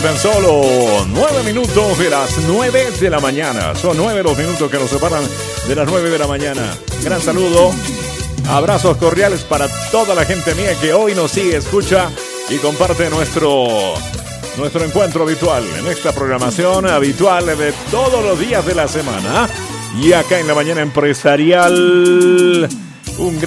tan solo 9 minutos de las 9 de la mañana. Son 9 los minutos que nos separan de las 9 de la mañana. Gran saludo, abrazos cordiales para toda la gente mía que hoy nos sigue, escucha y comparte nuestro encuentro habitual en esta programación habitual de todos los días de la semana. Y acá en la mañana empresarial, un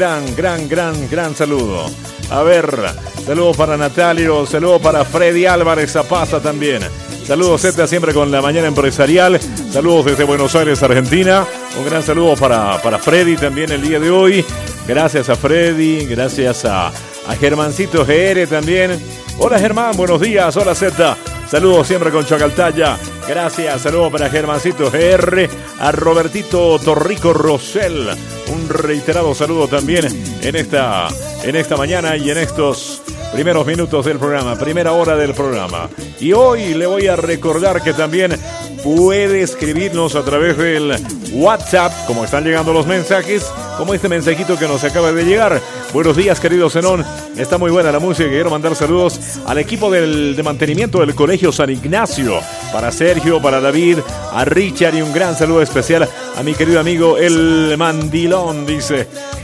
gran saludo. A ver, saludos para Natalio, saludos para Freddy Álvarez Zapasa también. Saludos Z siempre con la mañana empresarial. Saludos desde Buenos Aires, Argentina. Un gran saludo para Freddy también el día de hoy. Gracias a Freddy, gracias a Germancito GR también. Hola Germán, buenos días. Hola Z. Saludos siempre con Chacaltaya. Gracias, saludos para Germancito GR, a Robertito Torrico Rosell. Un reiterado saludo también en esta mañana y en estos primeros minutos del programa, primera hora del programa. Y hoy le voy a recordar que también puede escribirnos a través del WhatsApp, como están llegando los mensajes, como este mensajito que nos acaba de llegar. Buenos días, querido Zenón. Está muy buena la música. Quiero mandar saludos al equipo de mantenimiento del Colegio San Ignacio. Para Sergio, para David, a Richard y un gran saludo especial a mi querido amigo El Mandilón, dice.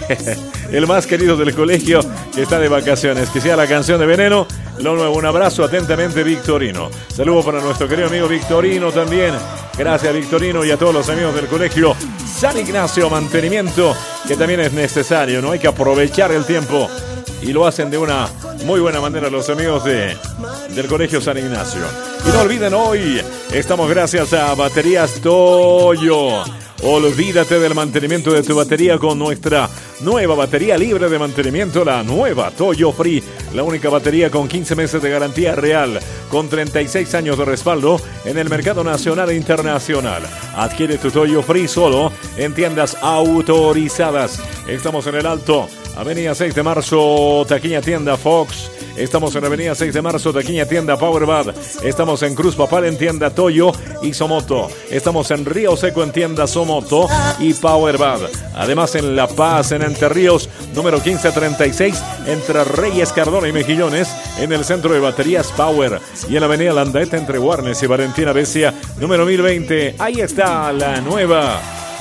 El más querido del colegio que está de vacaciones. Que sea la canción de Veneno. Lo nuevo, un abrazo atentamente, Victorino. Saludos para nuestro querido amigo Victorino también. Gracias, Victorino, y a todos los amigos del colegio San Ignacio. Mantenimiento que también es necesario, ¿no? Hay que aprovechar el tiempo y lo hacen de una muy buena manera los amigos del colegio San Ignacio. Y no olviden, hoy estamos gracias a Baterías Toyo. Olvídate del mantenimiento de tu batería con nuestra nueva batería libre de mantenimiento, la nueva Toyo Free, la única batería con 15 meses de garantía real, con 36 años de respaldo en el mercado nacional e internacional. Adquiere tu Toyo Free solo en tiendas autorizadas. Estamos en el Alto, Avenida 6 de Marzo, taquilla tienda Fox. Estamos en Avenida 6 de Marzo, taquilla tienda Powerbad. Estamos en Cruz Papal en tienda Toyo y Somoto. Estamos en Río Seco en tienda Somoto y Powerbad. Además en La Paz, en Entre Ríos, número 1536, entre Reyes Cardona y Mejillones, en el centro de baterías Power. Y en la Avenida Landaeta entre Guarnes y Valentina Becia, número 1020. Ahí está la nueva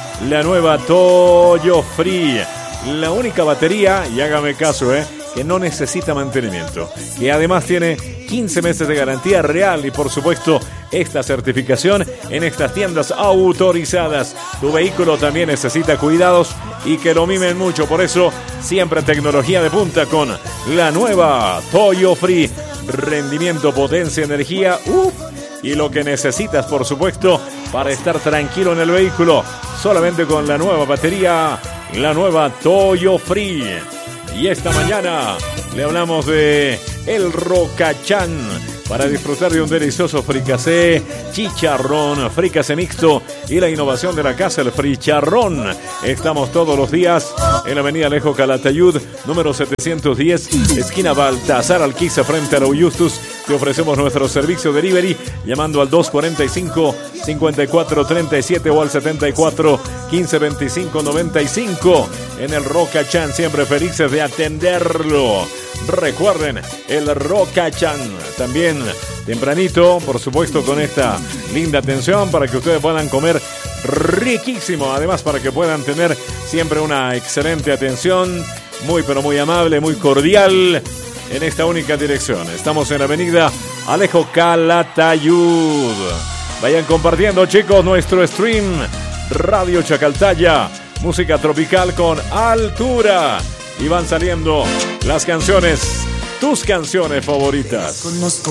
Toyo Free. La única batería, y hágame caso, que no necesita mantenimiento, que además tiene 15 meses de garantía real y por supuesto esta certificación en estas tiendas autorizadas. Tu vehículo también necesita cuidados y que lo mimen mucho, por eso siempre tecnología de punta con la nueva Toyo Free. Rendimiento, potencia, energía, y lo que necesitas por supuesto para estar tranquilo en el vehículo, solamente con la nueva batería, la nueva Toyo Free. Y esta mañana le hablamos de El Rocachán para disfrutar de un delicioso fricasé, chicharrón, fricasé mixto y la innovación de la casa, el fricharrón. Estamos todos los días en la avenida Alejo Calatayud, número 710, esquina Baltasar Alquiza, frente a la Justus. Te ofrecemos nuestro servicio delivery llamando al 245-5437 o al 74-1525-95. En el Rocachán, siempre felices de atenderlo. Recuerden, el Rocachán también tempranito, por supuesto, con esta linda atención para que ustedes puedan comer riquísimo. Además, para que puedan tener siempre una excelente atención, muy pero muy amable, muy cordial en esta única dirección. Estamos en la avenida Alejo Calatayud. Vayan compartiendo, chicos, nuestro stream Radio Chacaltaya, música tropical con altura. Y van saliendo las canciones, tus canciones favoritas. Conozco